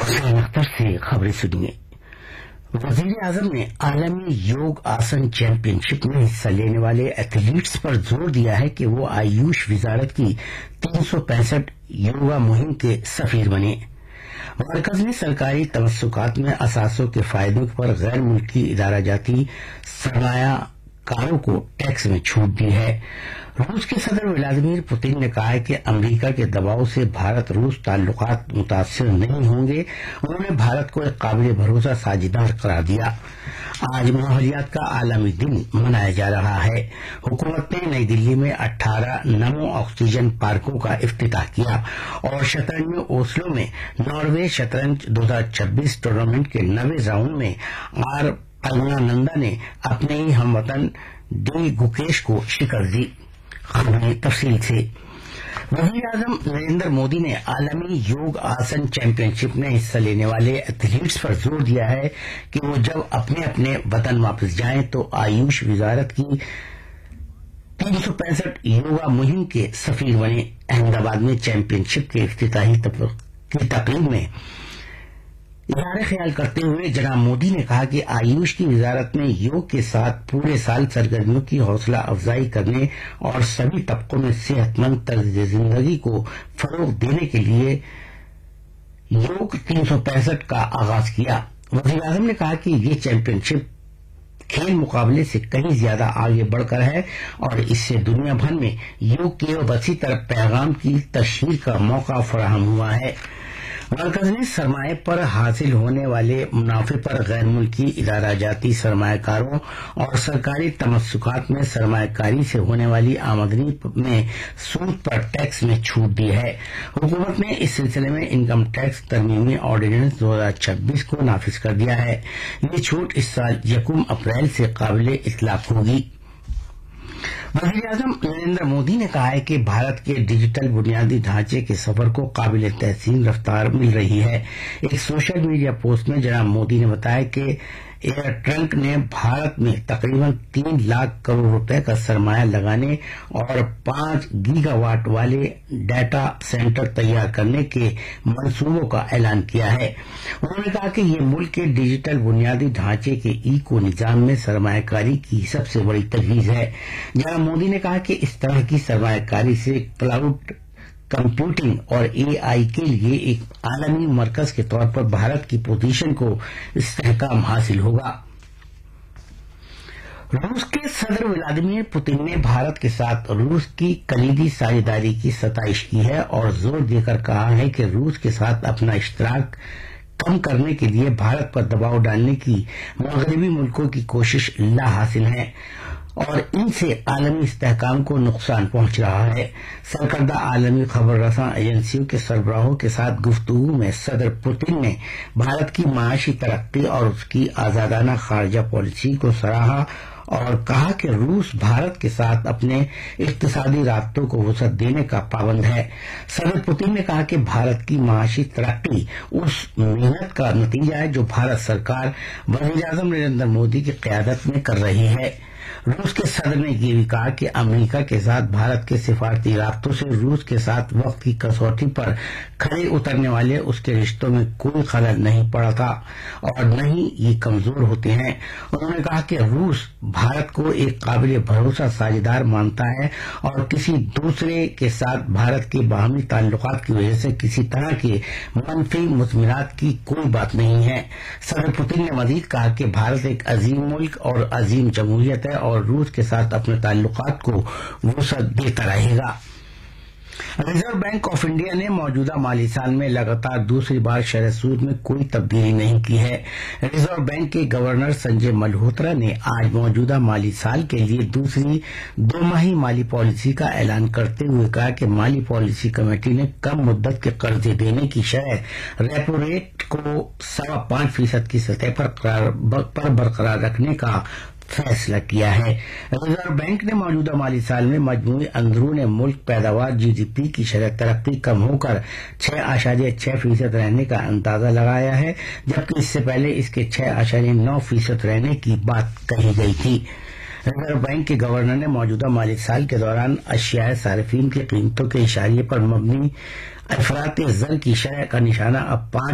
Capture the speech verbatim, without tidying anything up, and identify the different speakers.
Speaker 1: حسین اختر سے خبریں سنیے۔ وزیر اعظم نے عالمی یوگ آسن چیمپئن شپ میں حصہ لینے والے ایتھلیٹس پر زور دیا ہے کہ وہ آیوش وزارت کی تین سو پینسٹھ یوگا مہم کے سفیر بنے۔ مرکز نے سرکاری تمسکات میں اثاثوں کے فائدوں پر غیر ملکی ادارہ جاتی سرمایہ کاروں کو ٹیکس میں چھوٹ دی ہے۔ روس کے صدر ولادیمیر پوتن نے کہا ہے کہ امریکہ کے دباؤ سے بھارت روس تعلقات متاثر نہیں ہوں گے۔ انہوں نے بھارت کو ایک قابل بھروسہ ساجھیدار قرار دیا۔ آج ماحولیات کا عالمی دن منایا جا رہا ہے۔ حکومت نے نئی دلی میں اٹھارہ نمو آکسیجن پارکوں کا افتتاح کیا اور شطرنج اوسلو میں ناروے شطرنج دو ہزار چھبیس ٹورنامنٹ کے نویں راؤنڈ میں آر پرگنانندا نے اپنے ہی ہم وطن ڈی گوکیش کو شکست دی۔ خبریں تفصیل سے۔ وزیر اعظم نریندر مودی نے عالمی یوگ آسن چیمپئن شپ میں حصہ لینے والے ایتھلیٹس پر زور دیا ہے کہ وہ جب اپنے اپنے وطن واپس جائیں تو آیوش وزارت کی تین سو پینسٹھ یوگا مہم کے سفیر بنے۔ احمد آباد میں چیمپئن شپ کے افتتاحی تقریب میں اظہار خیال کرتے ہوئے جناب مودی نے کہا کہ آیوش کی وزارت نے یوگ کے ساتھ پورے سال سرگرمیوں کی حوصلہ افزائی کرنے اور سبھی طبقوں میں صحت مند طرز زندگی کو فروغ دینے کے لیے یوگ تین سو پینسٹھ کا آغاز کیا۔ وزیر اعظم نے کہا کہ یہ چیمپئن شپ کھیل مقابلے سے کہیں زیادہ آگے بڑھ کر ہے اور اس سے دنیا بھر میں یوگ کے وسیع تر پیغام کی تشہیر کا موقع فراہم ہوا ہے۔ مرکز نے سرمایہ پر حاصل ہونے والے منافع پر غیر ملکی ادارہ جاتی سرمایہ کاروں اور سرکاری تمسکات میں سرمایہ کاری سے ہونے والی آمدنی میں سود پر ٹیکس میں چھوٹ دی ہے۔ حکومت نے اس سلسلے میں انکم ٹیکس ترمیمی آرڈیننس دو ہزار چھبیس کو نافذ کر دیا ہے۔ یہ چھوٹ اس سال یکم اپریل سے قابل اطلاق ہوگی۔ وزیر اعظم نریندر مودی نے کہا ہے کہ بھارت کے ڈیجیٹل بنیادی ڈھانچے کے سفر کو قابل تحسین رفتار مل رہی ہے۔ ایک سوشل میڈیا پوسٹ میں جناب مودی نے بتایا کہ ایئر ٹرنک نے بھارت میں تقریباً تین لاکھ کروڑ روپے کا سرمایہ لگانے اور پانچ گیگا واٹ والے ڈیٹا سینٹر تیار کرنے کے منصوبوں کا اعلان کیا ہے۔ انہوں نے کہا کہ یہ ملک کے ڈیجیٹل بنیادی ڈھانچے کے ایکو نظام میں سرمایہ کاری کی سب سے بڑی تجویز ہے۔ جناب مودی نے کہا کہ اس طرح کی سرمایہ کاری سے کلاؤڈ کمپیوٹنگ اور اے آئی کے لیے ایک عالمی مرکز کے طور پر بھارت کی پوزیشن کو استحکام حاصل ہوگا۔ روس کے صدر ولادیمیر پوتن نے بھارت کے ساتھ روس کی کلیدی ساجھیداری کی ستائش کی ہے اور زور دے کر کہا ہے کہ روس کے ساتھ اپنا اشتراک کم کرنے کے لیے بھارت پر دباؤ ڈالنے کی مغربی ملکوں کی کوشش لا حاصل ہے اور ان سے عالمی استحکام کو نقصان پہنچ رہا ہے۔ سرکردہ عالمی خبر رساں ایجنسیوں کے سربراہوں کے ساتھ گفتگو میں صدر پوتن نے بھارت کی معاشی ترقی اور اس کی آزادانہ خارجہ پالیسی کو سراہا اور کہا کہ روس بھارت کے ساتھ اپنے اقتصادی رابطوں کو وسعت دینے کا پابند ہے۔ صدر پوتن نے کہا کہ بھارت کی معاشی ترقی اس محنت کا نتیجہ ہے جو بھارت سرکار وزیر اعظم نریندر مودی کی قیادت میں کر رہی ہے۔ روس کے صدر نے یہ بھی کہا کہ امریکہ کے ساتھ بھارت کے سفارتی رابطوں سے روس کے ساتھ وقت کی کسوٹی پر کھڑے اترنے والے اس کے رشتوں میں کوئی خلل نہیں پڑا تھا اور نہ ہی یہ کمزور ہوتے ہیں۔ انہوں نے کہا کہ روس بھارت کو ایک قابل بھروسہ ساجھیدار مانتا ہے اور کسی دوسرے کے ساتھ بھارت کے باہمی تعلقات کی وجہ سے کسی طرح کے منفی مضمرات کی کوئی بات نہیں ہے۔ صدر پوتن نے مزید کہا کہ بھارت ایک عظیم ملک اور عظیم جمہوریت ہے اور روس کے ساتھ اپنے تعلقات کو وسعت دیتا رہے گا۔ ریزرو بینک آف انڈیا نے موجودہ مالی سال میں لگاتار دوسری بار شرح سود میں کوئی تبدیلی نہیں کی ہے۔ ریزرو بینک کے گورنر سنجے ملہوترا نے آج موجودہ مالی سال کے لیے دوسری دو ماہی مالی پالیسی کا اعلان کرتے ہوئے کہا کہ مالی پالیسی کمیٹی نے کم مدت کے قرضے دینے کی شرح ریپو ریٹ کو سوا پانچ فیصد کی سطح پر برقرار رکھنے کا فیصلہ کیا ہے۔ ریزرو بینک نے موجودہ مالی سال میں مجموعی اندرون ملک پیداوار جی ڈی پی کی شرح ترقی کم ہو کر چھ اشاریہ چھ فیصد رہنے کا اندازہ لگایا ہے جبکہ اس سے پہلے اس کے چھ اشاریہ نو فیصد رہنے کی بات کہی گئی تھی۔ ریزرو بینک کے گورنر نے موجودہ مالی سال کے دوران اشیاء صارفین کی قیمتوں کے اشاریے پر مبنی افراط زر کی شرح کا نشانہ اب پانچ